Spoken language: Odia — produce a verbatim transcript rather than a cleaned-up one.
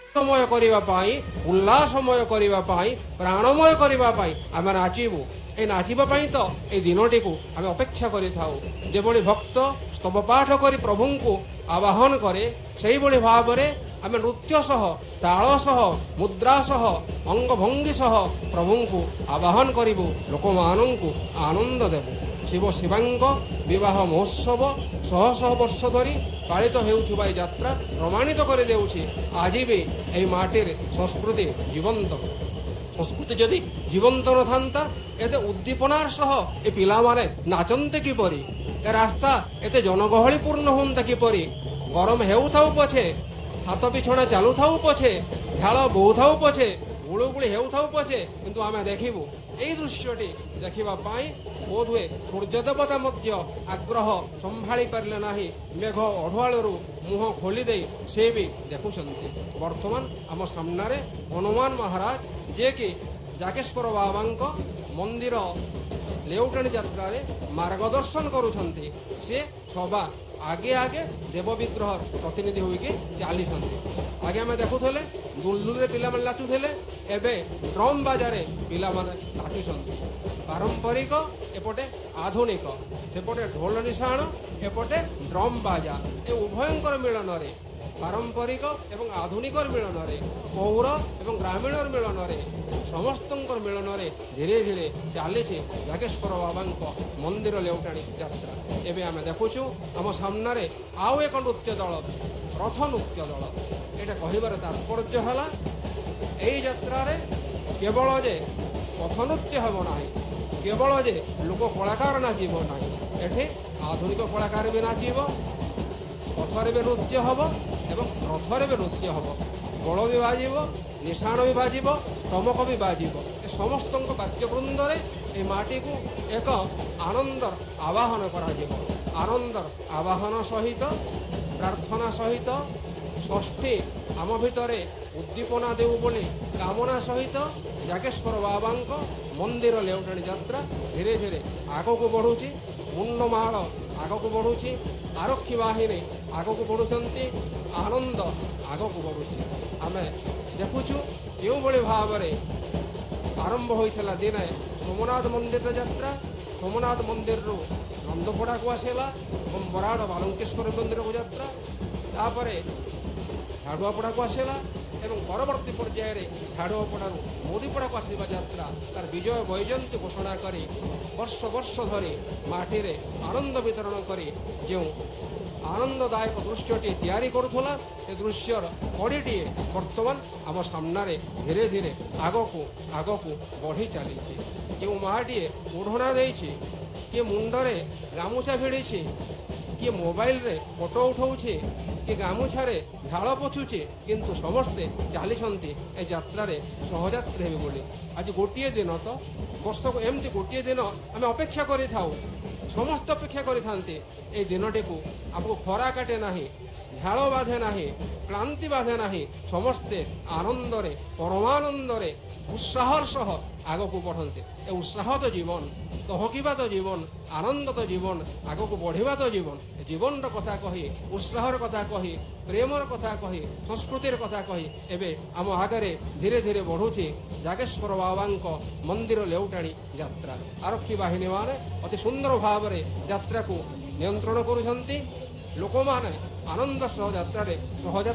ସମୟ କରିବା ପାଇଁ ଉଲ୍ଲାସମୟ କରିବା ପାଇଁ ପ୍ରାଣମୟ କରିବା ପାଇଁ ଆମେ ନାଚିବୁ। ଏ ନାଚିବା ପାଇଁ ତ এই ଦିନଟିକୁ ଆମେ ଅପେକ୍ଷା କରିଥାଉ। ଯେଭଳି ଭକ୍ତ ସ୍ତବ ପାଠ କରି ପ୍ରଭୁଙ୍କୁ ଆବାହନ କରେ ସେଇଭଳି ଭାବରେ ଆମେ ନୃତ୍ୟ ସହ ତାଳ ସହ ମୁଦ୍ରା ସହ ଅଙ୍ଗଭଙ୍ଗୀ ସହ ପ୍ରଭୁଙ୍କୁ ଆବାହନ କରିବୁ, ଲୋକମାନଙ୍କୁ ଆନନ୍ଦ ଦେବୁ। ଶିବ ଶିବାଙ୍କ ବିବାହ ମହୋତ୍ସବ ଶହ ଶହ ବର୍ଷ ଧରି ପାଳିତ ହେଉଥିବା ଏହି ଯାତ୍ରା ପ୍ରମାଣିତ କରିଦେଉଛି ଆଜି ବି ଏହି ମାଟିରେ ସଂସ୍କୃତି ଜୀବନ୍ତ। ସଂସ୍କୃତି ଯଦି ଜୀବନ୍ତ ନଥାନ୍ତା ଏତେ ଉଦ୍ଦୀପନାର ସହ ଏ ପିଲାମାନେ ନାଚନ୍ତେ କିପରି? ଏ ରାସ୍ତା ଏତେ ଜନଗହଳିପୂର୍ଣ୍ଣ ହୁଅନ୍ତା କିପରି? ଗରମ ହେଉଥାଉ ପଛେ, ହାତ ବିଛଣା ଚାଲୁଥାଉ ପଛେ, ଝାଳ ବୋହୁଥାଉ ପଛେ, ଗୁଳୁଗୁଳି ହେଉଥାଉ ପଛେ, କିନ୍ତୁ ଆମେ ଦେଖିବୁ এই ଦୃଶ୍ୟଟି ଦେଖିବା ପାଇଁ ବୋଧହୁଏ ସୂର୍ଯ୍ୟ ଦେବତା ମଧ୍ୟ ଆଗ୍ରହ ସମ୍ଭାଳି ପାରିଲେ ନାହିଁ। ମେଘ ଅଢୁଆଳରୁ ମୁହଁ ଖୋଲି ଦେଇ ସେ ବି ଦେଖୁଛନ୍ତି। ବର୍ତ୍ତମାନ ଆମ ସାମ୍ନାରେ ହନୁମାନ ମହାରାଜ ଯିଏକି ଜାଗେଶ୍ୱର ବାବାଙ୍କ ମନ୍ଦିର ଲେଉଟାଣି ଯାତ୍ରାରେ ମାର୍ଗଦର୍ଶନ କରୁଛନ୍ତି। ସେ ସବା ଆଗେ ଆଗେ ଦେବ ବିଗ୍ରହ ପ୍ରତିନିଧି ହୋଇକି ଚାଲିଛନ୍ତି। ଆଗେ ଆମେ ଦେଖୁଥିଲେ ଦୁଲଦୁଲରେ ପିଲାମାନେ ନାଚୁଥିଲେ, ଏବେ ଡ୍ରମ୍ ବାଜାରେ ପିଲାମାନେ ନାଚୁଛନ୍ତି। ପାରମ୍ପରିକ ଏପଟେ ଆଧୁନିକ, ସେପଟେ ଢୋଲ ନିଶାଣ ଏପଟେ ଡ୍ରମ୍ ବାଜା, ଏ ଉଭୟଙ୍କର ମିଳନରେ ପାରମ୍ପରିକ ଏବଂ ଆଧୁନିକର ମିଳନରେ ପୌର ଏବଂ ଗ୍ରାମୀଣର ମିଳନରେ ସମସ୍ତଙ୍କର ମିଳନରେ ଧୀରେ ଧୀରେ ଚାଲିଛି ଜାଗେଶ୍ୱର ବାବାଙ୍କ ମନ୍ଦିର ଲେଉଟାଣି ଯାତ୍ରା। ଏବେ ଆମେ ଦେଖୁଛୁ ଆମ ସାମ୍ନାରେ ଆଉ ଏକ ନୃତ୍ୟ ଦଳ, ରଥ ନୃତ୍ୟ ଦଳ। ଏଇଟା କହିବାର ତାତ୍ପର୍ଯ୍ୟ ହେଲା এই ଯାତ୍ରାରେ କେବଳ ଯେ ପଥ ନୃତ୍ୟ ହେବ ନାହିଁ, କେବଳ ଯେ ଲୋକ କଳାକାର ନାଚିବ ନାହିଁ, ଏଠି ଆଧୁନିକ କଳାକାର ବି ନାଚିବ, ପଥରେ ବି ନୃତ୍ୟ ହେବ ଏବଂ ରଥରେ ବି ନୃତ୍ୟ ହେବ। ବଳ ବି ବାଜିବ, ନିଶାଣ ବି ବାଜିବ, ଟମକ ବି ବାଜିବ। ଏ ସମସ୍ତଙ୍କ ବାଦ୍ୟବୃନ୍ଦରେ ଏ ମାଟିକୁ ଏକ ଆନନ୍ଦର ଆବାହନ କରାଯିବ। ଆନନ୍ଦର ଆବାହନ ସହିତ ପ୍ରାର୍ଥନା ସହିତ ଷଷ୍ଠୀ ଆମ ଭିତରେ ଉଦ୍ଦୀପନା ଦେଉ ବୋଲି କାମନା ସହିତ ଜାଗେଶ୍ୱର ବାବାଙ୍କ ମନ୍ଦିର ଲେଉଟାଣି ଯାତ୍ରା ଧୀରେ ଧୀରେ ଆଗକୁ ବଢ଼ୁଛି। ମୁଣ୍ଡମାଳ ଆଗକୁ ବଢ଼ୁଛି, ଆରକ୍ଷୀ ବାହିନୀ ଆଗକୁ ବଢ଼ୁଛନ୍ତି, ଆନନ୍ଦ ଆଗକୁ ବଢ଼ୁଛି। ଆମେ ଦେଖୁଛୁ ଯେଉଁଭଳି ଭାବରେ ଆରମ୍ଭ ହୋଇଥିଲା ଦିନେ ସୋମନାଥ ମନ୍ଦିରର ଯାତ୍ରା। ସୋମନାଥ ମନ୍ଦିରରୁ ନନ୍ଦପଡ଼ାକୁ ଆସିଲା ଏବଂ ବରାଡ଼ ବାଲୁଙ୍କେଶ୍ୱର ମନ୍ଦିରକୁ ଯାତ୍ରା, ତାପରେ ଝାଡ଼ୁଆପଡ଼ାକୁ ଆସିଲା ଏବଂ ପରବର୍ତ୍ତୀ ପର୍ଯ୍ୟାୟରେ ଝାଡ଼ୁଆପଡ଼ାରୁ ମୋଦିପଡ଼ାକୁ ଆସିବା ଯାତ୍ରା ତାର ବିଜୟ ବୈଜୟନ୍ତୀ ଘୋଷଣା କରି ବର୍ଷ ବର୍ଷ ଧରି ମାଟିରେ ଆନନ୍ଦ ବିତରଣ କରି ଯେଉଁ ଆନନ୍ଦଦାୟକ ଦୃଶ୍ୟଟି ତିଆରି କରୁଥିଲା, ସେ ଦୃଶ୍ୟର କଡ଼ିଟିଏ ବର୍ତ୍ତମାନ ଆମ ସାମ୍ନାରେ ଧୀରେ ଧୀରେ ଆଗକୁ ଆଗକୁ ବଢ଼ି ଚାଲିଛି। ଯେଉଁ ମାଆଟିଏ ଓଢ଼ଣା ଦେଇଛି, କିଏ ମୁଣ୍ଡରେ ଗାମୁଛା ଭିଡ଼ିଛି, କିଏ ମୋବାଇଲରେ ଫଟୋ ଉଠାଉଛି, କିଏ ଗାମୁଛାରେ ଝାଳ ପୋଛୁଛି, କିନ୍ତୁ ସମସ୍ତେ ଚାଲିଛନ୍ତି ଏ ଯାତ୍ରାରେ ସହଯାତ୍ରୀ ହେବେ ବୋଲି। ଆଜି ଗୋଟିଏ ଦିନ ତ ବର୍ଷକୁ ଏମିତି ଗୋଟିଏ ଦିନ ଆମେ ଅପେକ୍ଷା କରିଥାଉ, ସମସ୍ତେ ଅପେକ୍ଷା କରିଥାନ୍ତି। এই ଦିନଟିକୁ ଆମକୁ ଖରା କାଟେ ନାହିଁ, ଝାଳ ବାଧେ ନାହିଁ, କ୍ଳାନ୍ତି ବାଧେ ନାହିଁ, ସମସ୍ତେ ଆନନ୍ଦରେ ପରମାନନ୍ଦରେ ଉତ୍ସାହର ସହ ଆଗକୁ ବଢ଼ନ୍ତି। ଏ ଉତ୍ସାହ ତ ଜୀବନ, ତହକିବା ତ ଜୀବନ, ଆନନ୍ଦ ତ ଜୀବନ, ଆଗକୁ ବଢ଼ିବା ତ ଜୀବନ। ଜୀବନର କଥା କହି, ଉତ୍ସାହର କଥା କହି, ପ୍ରେମର କଥା କହି, ସଂସ୍କୃତିର କଥା କହି ଏବେ ଆମ ଆଗରେ ଧୀରେ ଧୀରେ ବଢ଼ୁଛି ଜାଗେଶ୍ୱର ବାବାଙ୍କ ମନ୍ଦିର ଲେଉଟାଣି ଯାତ୍ରା। ଆରକ୍ଷୀ ବାହିନୀମାନେ ଅତି ସୁନ୍ଦର ଭାବରେ ଯାତ୍ରାକୁ ନିୟନ୍ତ୍ରଣ କରୁଛନ୍ତି। ଲୋକମାନେ ଆନନ୍ଦ ସହ ଯାତ୍ରାରେ ସହଯାତ୍ରା